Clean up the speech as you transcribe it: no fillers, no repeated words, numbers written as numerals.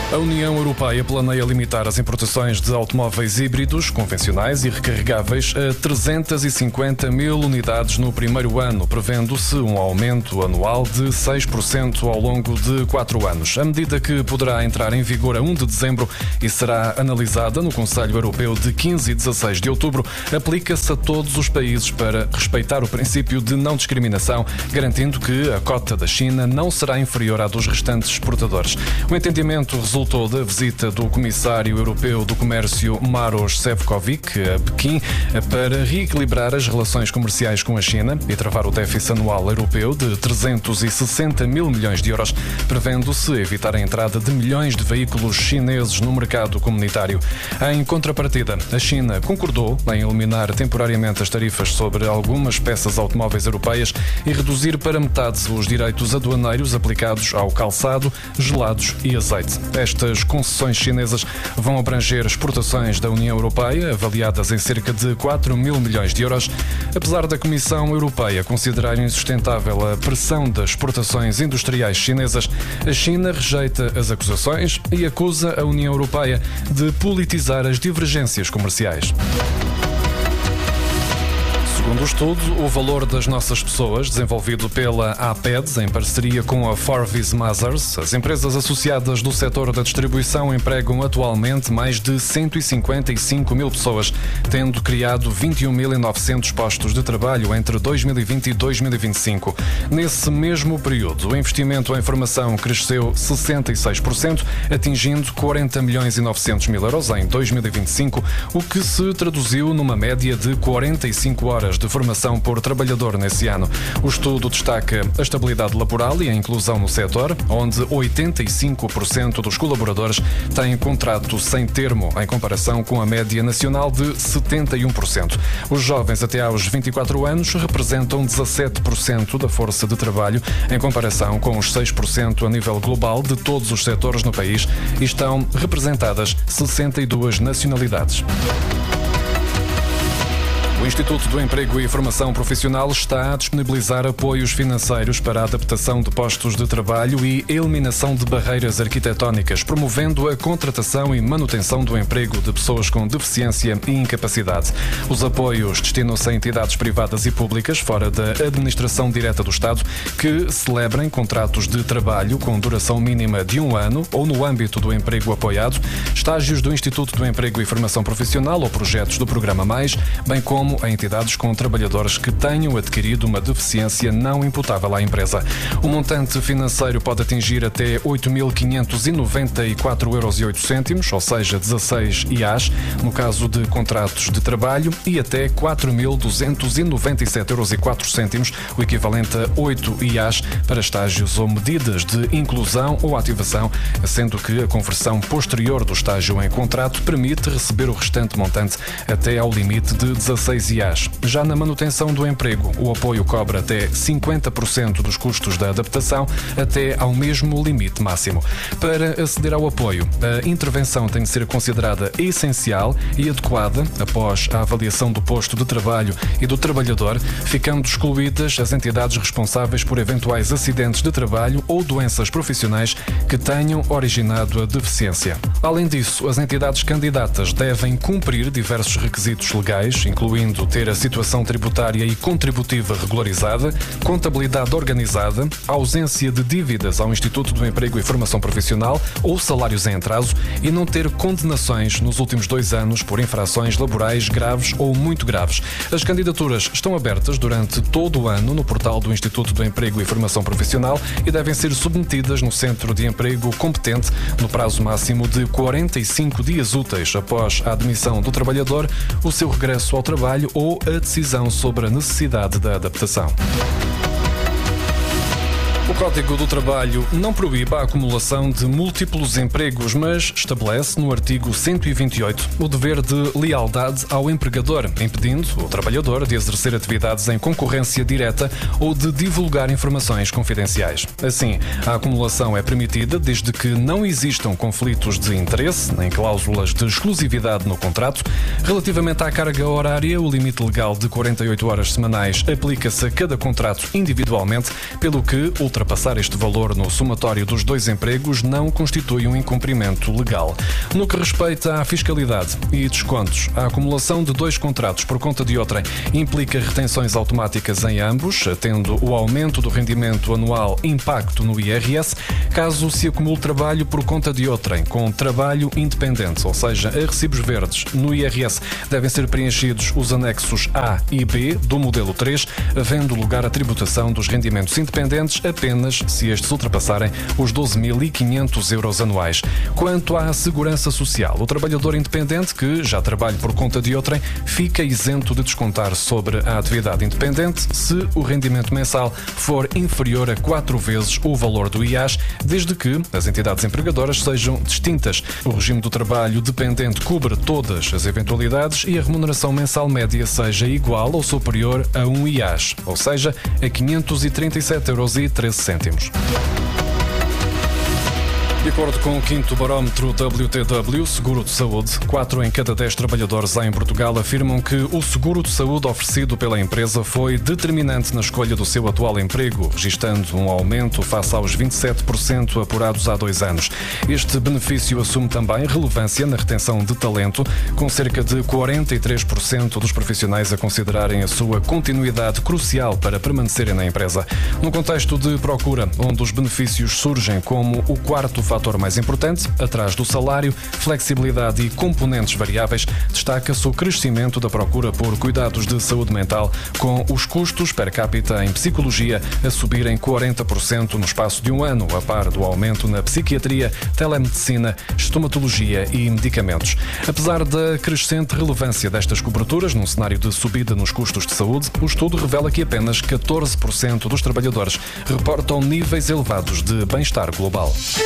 A União Europeia planeia limitar as importações de automóveis híbridos, convencionais e recarregáveis a 350 mil unidades no primeiro ano, prevendo-se um aumento anual de 6% ao longo de 4 anos. A medida, que poderá entrar em vigor a 1 de dezembro e será analisada no Conselho Europeu de 15 e 16 de outubro, aplica-se a todos os países para respeitar o princípio de não discriminação, garantindo que a cota da China não será inferior à dos restantes exportadores. O entendimento resultou da visita do Comissário Europeu do Comércio Maroš Šefčovič a Pequim para reequilibrar as relações comerciais com a China e travar o déficit anual europeu de 360 mil milhões de euros, prevendo-se evitar a entrada de milhões de veículos chineses no mercado comunitário. Em contrapartida, a China concordou em eliminar temporariamente as tarifas sobre algumas peças automóveis europeias e reduzir para metade os direitos aduaneiros aplicados ao calçado, gelados e azeite. Estas concessões chinesas vão abranger exportações da União Europeia, avaliadas em cerca de 4 mil milhões de euros. Apesar da Comissão Europeia considerar insustentável a pressão das exportações industriais chinesas, a China rejeita as acusações e acusa a União Europeia de politizar as divergências comerciais. Segundo o estudo, o valor das nossas pessoas, desenvolvido pela APEDS em parceria com a Forvis Mazars, as empresas associadas do setor da distribuição empregam atualmente mais de 155 mil pessoas, tendo criado 21.900 postos de trabalho entre 2020 e 2025. Nesse mesmo período, o investimento em formação cresceu 66%, atingindo 40 milhões e 900 mil euros em 2025, o que se traduziu numa média de 45 horas de formação por trabalhador nesse ano. O estudo destaca a estabilidade laboral e a inclusão no setor, onde 85% dos colaboradores têm contrato sem termo, em comparação com a média nacional de 71%. Os jovens até aos 24 anos representam 17% da força de trabalho, em comparação com os 6% a nível global de todos os setores no país, e estão representadas 62 nacionalidades. O Instituto do Emprego e Formação Profissional está a disponibilizar apoios financeiros para a adaptação de postos de trabalho e eliminação de barreiras arquitetónicas, promovendo a contratação e manutenção do emprego de pessoas com deficiência e incapacidade. Os apoios destinam-se a entidades privadas e públicas fora da administração direta do Estado que celebrem contratos de trabalho com duração mínima de 1 ano ou no âmbito do emprego apoiado, estágios do Instituto do Emprego e Formação Profissional ou projetos do Programa Mais, bem como a entidades com trabalhadores que tenham adquirido uma deficiência não imputável à empresa. O montante financeiro pode atingir até 8.594,08 euros, ou seja, 16 IAs, no caso de contratos de trabalho, e até 4.297,04 euros, o equivalente a 8 IAs para estágios ou medidas de inclusão ou ativação, sendo que a conversão posterior do estágio em contrato permite receber o restante montante até ao limite de 16 IAs. Já na manutenção do emprego, o apoio cobre até 50% dos custos da adaptação até ao mesmo limite máximo. Para aceder ao apoio, a intervenção tem de ser considerada essencial e adequada após a avaliação do posto de trabalho e do trabalhador, ficando excluídas as entidades responsáveis por eventuais acidentes de trabalho ou doenças profissionais que tenham originado a deficiência. Além disso, as entidades candidatas devem cumprir diversos requisitos legais, incluindo ter a situação tributária e contributiva regularizada, contabilidade organizada, ausência de dívidas ao Instituto do Emprego e Formação Profissional ou salários em atraso e não ter condenações nos últimos 2 anos por infrações laborais graves ou muito graves. As candidaturas estão abertas durante todo o ano no portal do Instituto do Emprego e Formação Profissional e devem ser submetidas no Centro de Emprego competente no prazo máximo de 45 dias úteis após a admissão do trabalhador, o seu regresso ao trabalho ou a decisão sobre a necessidade da adaptação. O Código do Trabalho não proíbe a acumulação de múltiplos empregos, mas estabelece no artigo 128 o dever de lealdade ao empregador, impedindo o trabalhador de exercer atividades em concorrência direta ou de divulgar informações confidenciais. Assim, a acumulação é permitida desde que não existam conflitos de interesse, nem cláusulas de exclusividade no contrato. Relativamente à carga horária, o limite legal de 48 horas semanais aplica-se a cada contrato individualmente, pelo que ultrapassa ultrapassar este valor no somatório dos 2 empregos não constitui um incumprimento legal. No que respeita à fiscalidade e descontos, a acumulação de 2 contratos por conta de outrem implica retenções automáticas em ambos, tendo o aumento do rendimento anual impacto no IRS, caso se acumule trabalho por conta de outrem com trabalho independente, ou seja, a recibos verdes. No IRS devem ser preenchidos os anexos A e B do modelo 3, havendo lugar à tributação dos rendimentos independentes apenas se estes ultrapassarem os 12.500 euros anuais. Quanto à segurança social, o trabalhador independente que já trabalha por conta de outrem fica isento de descontar sobre a atividade independente se o rendimento mensal for inferior a 4 vezes o valor do IAS, desde que as entidades empregadoras sejam distintas. O regime do trabalho dependente cobre todas as eventualidades e a remuneração mensal média seja igual ou superior a um IAS, ou seja, a 537,13 €. De acordo com o 5º barómetro WTW Seguro de Saúde, 4 em cada 10 trabalhadores em Portugal afirmam que o seguro de saúde oferecido pela empresa foi determinante na escolha do seu atual emprego, registando um aumento face aos 27% apurados há 2 anos. Este benefício assume também relevância na retenção de talento, com cerca de 43% dos profissionais a considerarem a sua continuidade crucial para permanecerem na empresa. Num contexto de procura, onde os benefícios surgem como o quarto fator mais importante, atrás do salário, flexibilidade e componentes variáveis, destaca-se o crescimento da procura por cuidados de saúde mental, com os custos per capita em psicologia a subirem 40% no espaço de um ano, a par do aumento na psiquiatria, telemedicina, estomatologia e medicamentos. Apesar da crescente relevância destas coberturas num cenário de subida nos custos de saúde, o estudo revela que apenas 14% dos trabalhadores reportam níveis elevados de bem-estar global.